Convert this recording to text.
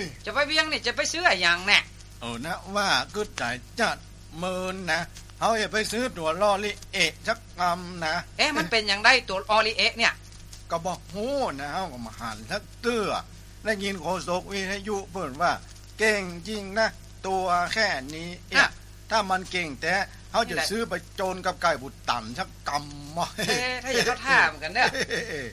จะไปเวียงนี่จะไปซื้ออย่างแน่นะว่าก็จ่ายจัดเมินนะเฮาอย่าไปซื้อตัวลอลิเอะสักกำนะมันเป็นอย่างไรตัวออลิเอะเนี่ยก็บอกฮู้นะเฮาก็มาหันสักเตื้อได้ยินโฆษกวิทยุเพิ่นว่าเก่งจริงนะตัวแค่นี้ถ้ามันเก่งแต่เฮาจะซื้อไปโจรกับไก่บุตรตันสักกำถ้าอย่างเขาถามกันเด้อ